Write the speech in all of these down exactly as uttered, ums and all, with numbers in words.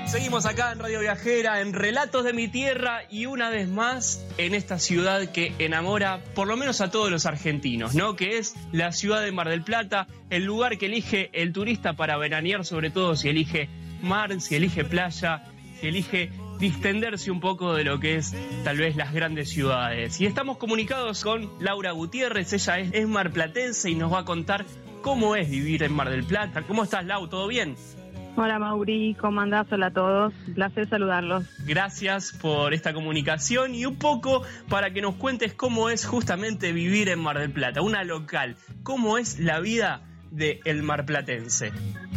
Seguimos acá en Radio Viajera, en Relatos de mi Tierra y una vez más en esta ciudad que enamora por lo menos a todos los argentinos, ¿no? Que es la ciudad de Mar del Plata, el lugar que elige el turista para veranear, sobre todo si elige mar, si elige playa, si elige distenderse un poco de lo que es tal vez las grandes ciudades. Y estamos comunicados con Laura Gutiérrez, ella es, es marplatense y nos va a contar cómo es vivir en Mar del Plata. ¿Cómo estás, Lau? ¿Todo bien? Hola Mauri, ¿cómo andás? Hola a todos, un placer saludarlos. Gracias por esta comunicación y un poco para que nos cuentes cómo es justamente vivir en Mar del Plata, una local. ¿Cómo es la vida del marplatense?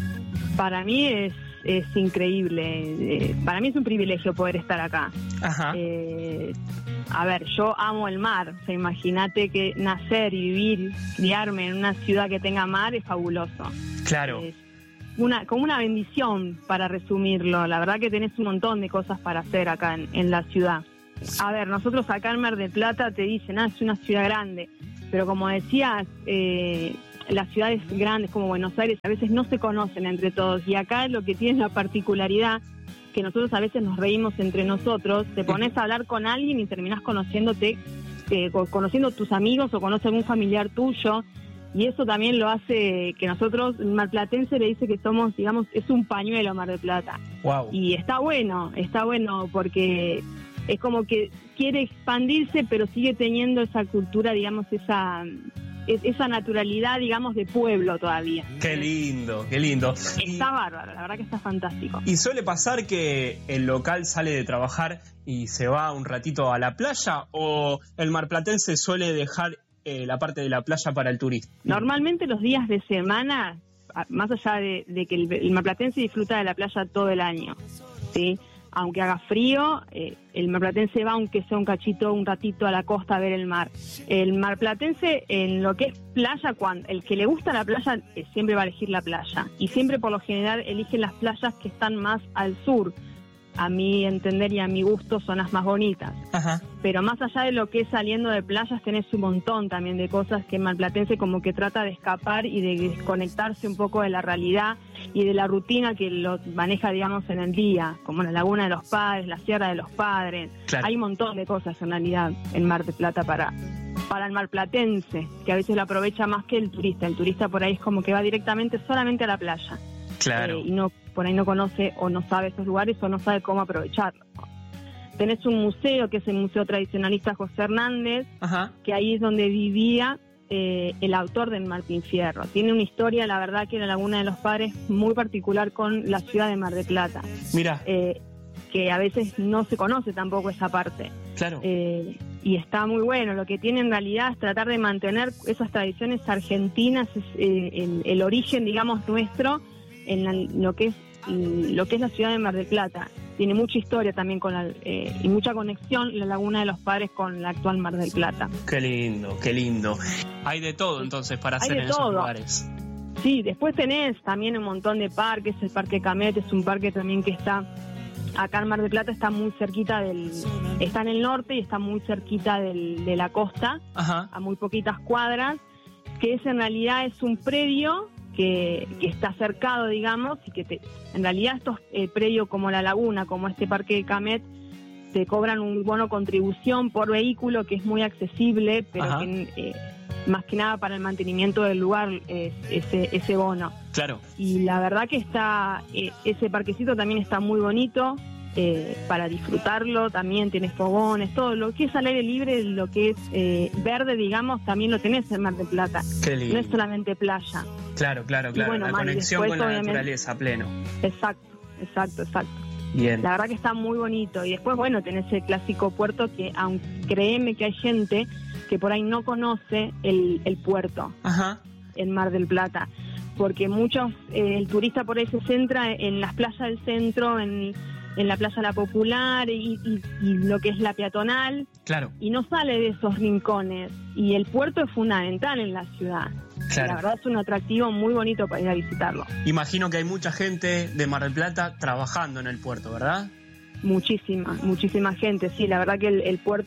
Para mí es, es increíble, eh, para mí es un privilegio poder estar acá. Ajá. Eh, a ver, yo amo el mar, o sea, imagínate que nacer y vivir, criarme en una ciudad que tenga mar es fabuloso. Claro. Es, Una, como una bendición, para resumirlo. La verdad que tenés un montón de cosas para hacer acá en, en la ciudad. A ver, nosotros acá en Mar del Plata te dicen, ah, es una ciudad grande, pero como decías, eh, las ciudades grandes como Buenos Aires a veces no se conocen entre todos, y acá lo que tiene la particularidad que nosotros a veces nos reímos entre nosotros, te pones a hablar con alguien y terminás conociéndote, eh, conociendo tus amigos o conoces a algún familiar tuyo. Y eso también lo hace que nosotros, el marplatense le dice que somos, digamos, es un pañuelo Mar del Plata. Wow. Y está bueno, está bueno porque es como que quiere expandirse, pero sigue teniendo esa cultura, digamos, esa esa naturalidad, digamos, de pueblo todavía. Qué lindo, qué lindo. Está y, bárbaro, la verdad que está fantástico. ¿Y suele pasar que el local sale de trabajar y se va un ratito a la playa, o el marplatense suele dejar Eh, la parte de la playa para el turista? Normalmente los días de semana, más allá de, de que el, el marplatense disfruta de la playa todo el año, ¿sí? Aunque haga frío, eh, el marplatense va, aunque sea un cachito, un ratito a la costa a ver el mar. El marplatense, en lo que es playa, cuando el que le gusta la playa, eh, siempre va a elegir la playa. Y siempre, por lo general, eligen las playas que están más al sur. A mi entender y a mi gusto son las más bonitas. Ajá. Pero más allá de lo que es saliendo de playas, tenés un montón también de cosas que el marplatense como que trata de escapar y de desconectarse un poco de la realidad y de la rutina que lo maneja, digamos, en el día, como la Laguna de los Padres, la Sierra de los Padres. Claro. Hay un montón de cosas en realidad en Mar del Plata para, para el marplatense, que a veces lo aprovecha más que el turista. El turista por ahí es como que va directamente solamente a la playa. Claro. Eh, y no, por ahí no conoce o no sabe esos lugares o no sabe cómo aprovecharlos. Tenés un museo que es el Museo Tradicionalista José Hernández. Ajá. Que ahí es donde vivía eh, el autor del Martín Fierro. Tiene una historia, la verdad, que la Laguna de los Padres muy particular con la ciudad de Mar del Plata. Mira. Eh, que a veces no se conoce tampoco esa parte. Claro. Eh, y está muy bueno. Lo que tiene en realidad es tratar de mantener esas tradiciones argentinas, es, eh, el, el origen, digamos, nuestro, en la, lo que es lo que es la ciudad de Mar del Plata. Tiene mucha historia también con la, eh, y mucha conexión la Laguna de los Padres con la actual Mar del Plata. Qué lindo, qué lindo. Hay de todo entonces para hacer en esos lugares. Sí, después tenés también un montón de parques. El Parque Camet es un parque también que está acá en Mar del Plata, está muy cerquita del, está en el norte y está muy cerquita del, de la costa. Ajá. A muy poquitas cuadras, que es en realidad es un predio Que, que está cercado, digamos, y que te, en realidad estos eh, predios como la Laguna, como este Parque de Camet, te cobran un bono contribución por vehículo que es muy accesible, pero Ajá. que eh, más que nada para el mantenimiento del lugar es ese, ese bono. Claro. Y la verdad que está eh, ese parquecito también está muy bonito. Eh, para disfrutarlo, también tienes fogones, todo lo que es al aire libre, lo que es eh, verde, digamos, también lo tenés en Mar del Plata. Qué lindo. No es solamente playa. Claro, claro, claro. Bueno, la man, conexión después, con la naturaleza, pleno. Exacto, exacto, exacto. Bien. La verdad que está muy bonito. Y después, bueno, tenés el clásico puerto que, aunque créeme que hay gente que por ahí no conoce el, el puerto. Ajá. En Mar del Plata. Porque muchos, eh, el turista por ahí se centra en las playas del centro, en en la Playa La Popular y, y, y lo que es la peatonal. Claro. Y no sale de esos rincones. Y el puerto es fundamental en la ciudad. Claro. La verdad es un atractivo muy bonito para ir a visitarlo. Imagino que hay mucha gente de Mar del Plata trabajando en el puerto, ¿verdad? Muchísima, muchísima gente. Sí, la verdad que el, el puerto es,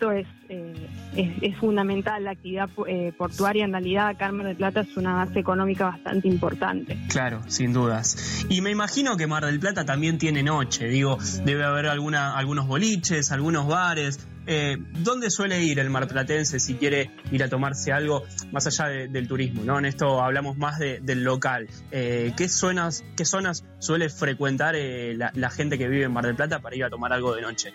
eh, es, es fundamental. La actividad eh, portuaria en realidad acá en Mar del Plata es una base económica bastante importante. Claro, sin dudas. Y me imagino que Mar del Plata también tiene noche, digo, debe haber alguna, algunos boliches, algunos bares. Eh, ¿Dónde suele ir el marplatense si quiere ir a tomarse algo más allá de, del turismo, ¿no? En esto hablamos más de, del local. Eh, ¿qué, zonas, ¿Qué zonas suele frecuentar eh, la, la gente que vive en Mar del Plata para ir a tomar algo de noche?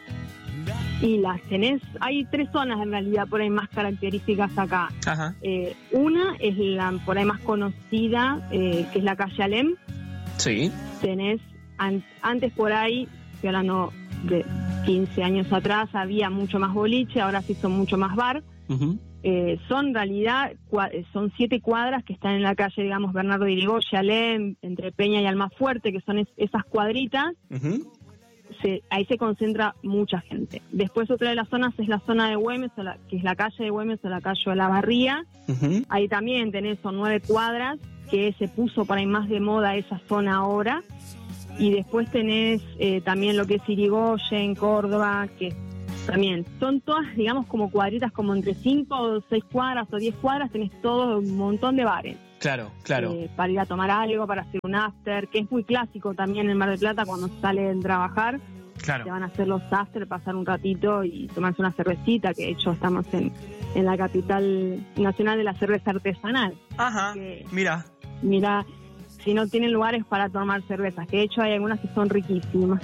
Y las tenés, hay tres zonas en realidad por ahí más características acá. Ajá. Eh, una es la por ahí más conocida, eh, que es la calle Alem. Sí. Tenés, an, antes por ahí, estoy hablando de quince años atrás, había mucho más boliche, ahora sí son mucho más bar. Uh-huh. Eh, son en realidad, son siete cuadras que están en la calle, digamos, Bernardo de Irigoyen, Alem, entre Peña y Almafuerte, que son es, esas cuadritas. Uh-huh. Se, ahí se concentra mucha gente. Después otra de las zonas es la zona de Güemes, o la, que es la calle de Güemes o la calle de la Barría. Uh-huh. Ahí también tenés, son nueve cuadras, que se puso por ahí más de moda esa zona ahora. Y después tenés eh, también lo que es Irigoyen, Córdoba, que también son todas, digamos, como cuadritas, como entre cinco o seis cuadras o diez cuadras, tenés todo un montón de bares. Claro, claro. Eh, para ir a tomar algo, para hacer un after, que es muy clásico también en Mar del Plata cuando salen a trabajar. Claro. Se van a hacer los after, pasar un ratito y tomarse una cervecita, que de hecho estamos en, en la capital nacional de la cerveza artesanal. Ajá, que, mira. Mira, si no tienen lugares para tomar cervezas, que de hecho hay algunas que son riquísimas.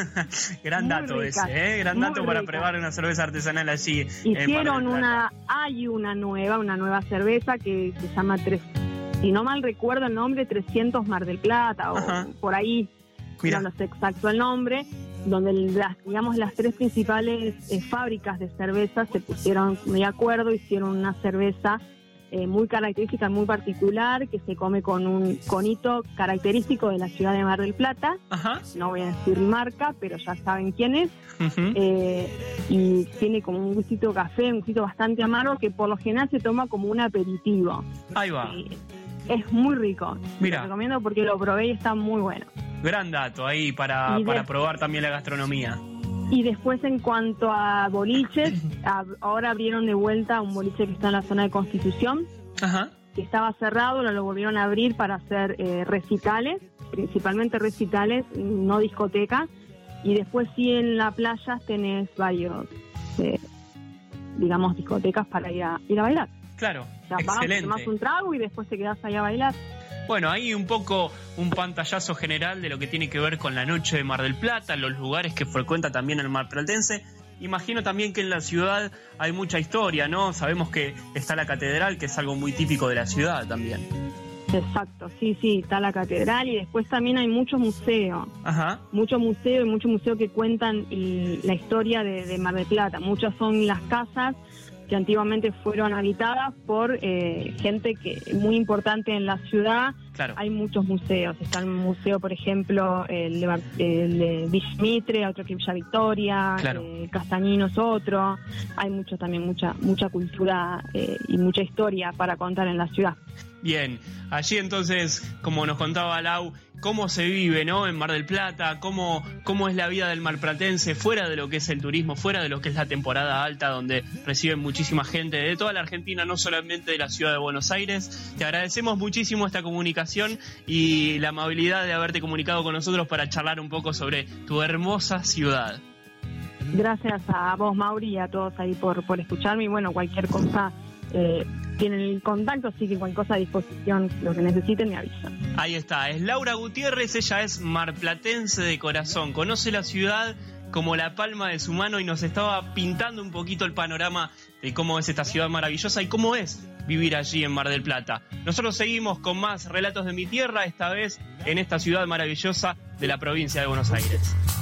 Gran muy dato ricas, ese, ¿eh? Gran dato para ricas. probar una cerveza artesanal allí. Hicieron una, hay una nueva, una nueva cerveza que se llama, tres, si no mal recuerdo el nombre, trescientos Mar del Plata, Ajá. o por ahí, Mira. no sé exacto el nombre, donde las, digamos, las tres principales eh, fábricas de cerveza se pusieron de acuerdo, hicieron una cerveza Eh, muy característica, muy particular, que se come con un conito característico de la ciudad de Mar del Plata. Ajá. No voy a decir marca, pero ya saben quién es. Uh-huh. Eh, y tiene como un gustito café, un gustito bastante amargo, que por lo general se toma como un aperitivo. Ahí va. Eh, es muy rico. Mira. Lo recomiendo porque lo probé y está muy bueno. Gran dato ahí para, de... para probar también la gastronomía. Y después, en cuanto a boliches, a, ahora abrieron de vuelta un boliche que está en la zona de Constitución. Ajá. Que estaba cerrado, lo, lo volvieron a abrir para hacer eh, recitales, principalmente recitales, no discotecas. Y después sí, en la playa tenés varios, eh, digamos, discotecas para ir a, ir a bailar. Claro, o sea, excelente. Vas, tomás un trago y después te quedás ahí a bailar. Bueno, ahí un poco un pantallazo general de lo que tiene que ver con la noche de Mar del Plata, los lugares que frecuenta también el marplatense. Imagino también que en la ciudad hay mucha historia, ¿no? Sabemos que está la catedral, que es algo muy típico de la ciudad también. Exacto, sí, sí, está la catedral y después también hay muchos museos. Ajá. Muchos museos y muchos museos que cuentan y, la historia de, de Mar del Plata. Muchas son las casas que antiguamente fueron habitadas por eh, gente que muy importante en la ciudad. Claro. Hay muchos museos. Está el museo, por ejemplo, el de, el de Villa Mitre, otro que Villa Victoria, claro. eh, Castañino es otro. Hay mucho también, mucha mucha cultura eh, y mucha historia para contar en la ciudad. Bien, allí entonces, como nos contaba Lau, cómo se vive, ¿no? En Mar del Plata, cómo, cómo es la vida del marplatense fuera de lo que es el turismo, fuera de lo que es la temporada alta, donde reciben muchísima gente de toda la Argentina, no solamente de la ciudad de Buenos Aires. Te agradecemos muchísimo esta comunicación y la amabilidad de haberte comunicado con nosotros para charlar un poco sobre tu hermosa ciudad. Gracias a vos, Mauri, y a todos ahí por, por escucharme. Y bueno, cualquier cosa... Eh, tienen el contacto, así que cualquier cosa a disposición, lo que necesiten me avisan. Ahí está, es Laura Gutiérrez, ella es marplatense de corazón, conoce la ciudad como la palma de su mano y nos estaba pintando un poquito el panorama de cómo es esta ciudad maravillosa y cómo es vivir allí en Mar del Plata. Nosotros seguimos con más Relatos de mi Tierra, esta vez en esta ciudad maravillosa de la provincia de Buenos Aires.